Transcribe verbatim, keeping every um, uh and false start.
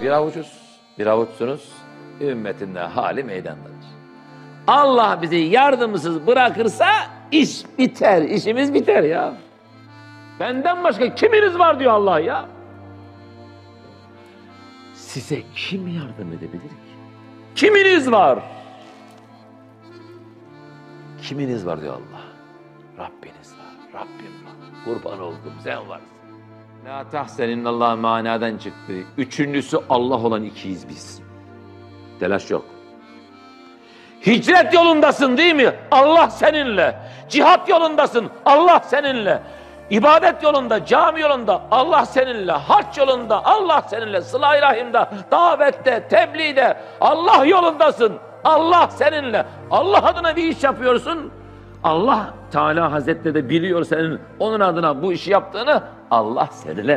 bir avucuz, bir avuçsunuz, ümmetinde hali meydandadır. Allah bizi yardımsız bırakırsa iş biter, işimiz biter ya. Benden başka kiminiz var diyor Allah ya. Size kim yardım edebilir ki? Kiminiz var? Kiminiz var diyor Allah. Rabbiniz var, Rabbim var. Kurban oldum, sen varsın. La tahseninallah manadan çıktı. Üçüncüsü Allah olan ikiyiz biz. Telaş yok. Hicret yolundasın değil mi? Allah seninle. Cihat yolundasın. Allah seninle. İbadet yolunda, cami yolunda Allah seninle. Hac yolunda Allah seninle. Sıla-i Rahim'de, davette, tebliğde Allah yolundasın. Allah seninle. Allah adına bir iş yapıyorsun. Allah Teala Hazretleri de biliyor senin onun adına bu işi yaptığını. Allah seninle.